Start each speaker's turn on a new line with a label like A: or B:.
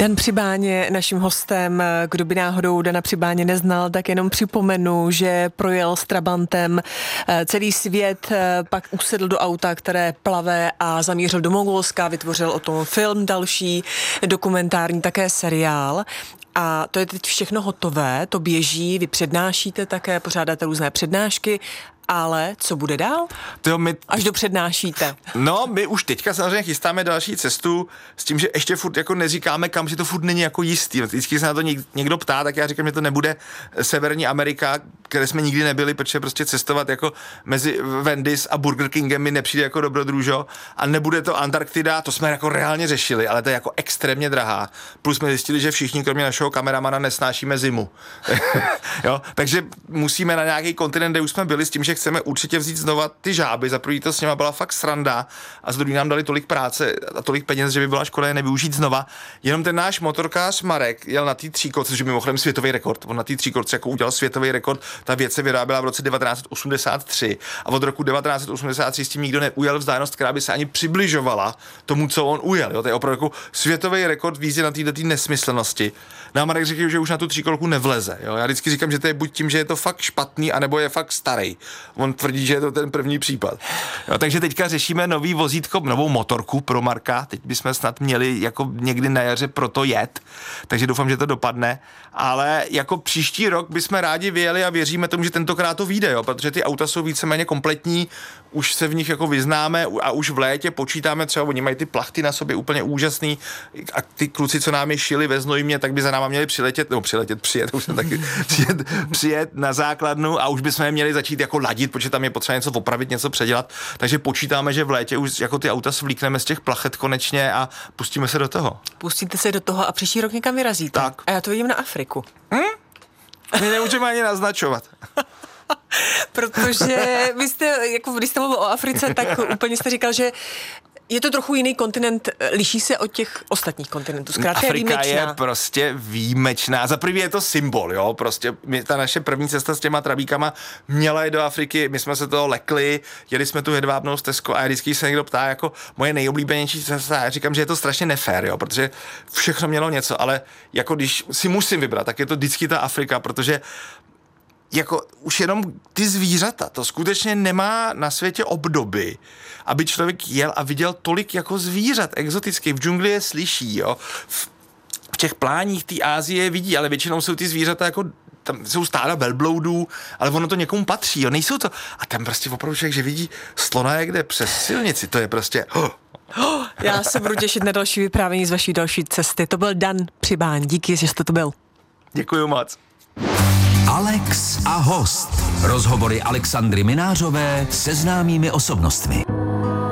A: Dan Přibáň je naším hostem. Kdo by náhodou Dana Přibáně neznal, tak jenom připomenu, že projel s Trabantem celý svět, pak usedl do auta, které plave a zamířil do Mongolska, vytvořil o tom film další, dokumentární, také seriál. A to je teď všechno hotové, to běží, vy přednášíte také, pořádáte různé přednášky, ale co bude dál? Až dopřednášíte.
B: No, my už teďka samozřejmě chystáme další cestu s tím, že ještě furt jako neříkáme, kam, že to furt není jako jistý. Vždycky se na to někdo ptá, tak já říkám, že to nebude Severní Amerika, kde jsme nikdy nebyli, protože prostě cestovat jako mezi Wendy's a Burger Kingem mi nepřijde jako dobrodružo, a nebude to Antarktida, to jsme jako reálně řešili, ale to je jako extrémně drahá. Plus jsme zjistili, že všichni kromě našeho kameramana nesnášíme zimu. Jo? Takže musíme na nějaký kontinent, kde už jsme byli, s tím, že chceme určitě vzít znova ty žáby. Za první to s nima byla fakt sranda a z druhý nám dali tolik práce a tolik peněz, že by byla škoda je nevyužít znova. Jenom ten náš motorkář Marek jel na té tříkolce, že mimochodem světový rekord. On na té tříkolce jako udělal světový rekord. Ta věc se vyráběla v roce 1983 a od roku 1983 s tím nikdo neujel vzdálenost, která by se ani přibližovala tomu, co on ujel. Jo? To je opravdu jako světový rekord v jízdě na této nesmyslnosti. No, Marek řekl, že už na tu tříkolku nevleze. Jo? Já vždycky říkám, že to je buď tím, že je to fakt špatný, anebo je fakt starý. On tvrdí, že je to ten první případ. Jo, takže teďka řešíme nový vozítko, novou motorku pro Marka. Teď bychom snad měli jako někdy na jaře proto jet, takže doufám, že to dopadne. Ale jako příští rok bychom rádi vyjeli a věříme tomu, že tentokrát to vyjde, jo, protože ty auta jsou víceméně kompletní, už se v nich jako vyznáme a už v létě počítáme, třeba oni mají ty plachty na sobě úplně úžasný a ty kluci, co nám je šili ve Znojmě, tak by za náma měli přijet, už jsem taky přijet na základnu a už bychom je měli začít jako ladit, protože tam je potřeba něco opravit, něco předělat, takže počítáme, že v létě už jako ty auta svlíkneme z těch plachet konečně a pustíme se do toho.
A: Pustíte se do toho a příští rok někam vyrazíte.
B: Tak.
A: A já to vidím na Afriku.
B: My nemůžeme ani naznačovat.
A: Protože vy jste, jako když jste mluvil o Africe, tak úplně jste říkal, že je to trochu jiný kontinent, liší se od těch ostatních kontinentů. Zkrátka
B: Afrika je prostě výjimečná. Za první je to symbol, jo, prostě ta naše první cesta s těma trabíkama měla jít do Afriky, my jsme se toho lekli, jeli jsme tu hedvábnou stezku a vždycky se někdo ptá, jako moje nejoblíbenější cesta, já říkám, že je to strašně nefér, jo, protože všechno mělo něco, ale jako když si musím vybrat, tak je to vždycky ta Afrika, protože jako už jenom ty zvířata, to skutečně nemá na světě obdoby, aby člověk jel a viděl tolik jako zvířat exotických. V džungli je slyší, jo. V těch pláních té Asie je vidí, ale většinou jsou ty zvířata jako, tam jsou stáda velbloudů, ale ono to někomu patří, jo. Nejsou to. A tam prostě opravdu člověk, že vidí slona někde přes silnici, to je prostě...
A: Já se budu těšit na další vyprávění z vaší další cesty. To byl Dan Přibáň. Díky, že jste to byl.
B: Děkuju moc.
C: Alex a host. Rozhovory Alexandry Minářové se známými osobnostmi.